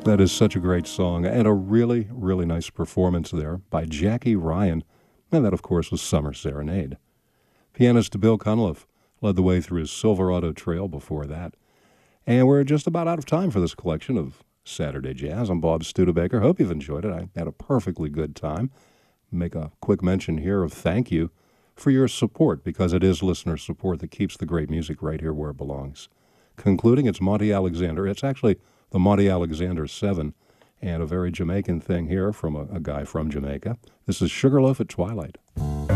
That is such a great song and a really, really nice performance there by Jackie Ryan. And that, of course, was Summer Serenade. Pianist Bill Cunliffe led the way through his Silverado Trail before that. And we're just about out of time for this collection of Saturday Jazz. I'm Bob Studebaker. Hope you've enjoyed it. I had a perfectly good time. Make a quick mention here of thank you for your support, because it is listener support that keeps the great music right here where it belongs. Concluding, it's Monty Alexander. It's actually the Monty Alexander 7, and a very Jamaican thing here from a guy from Jamaica. This is Sugarloaf at Twilight.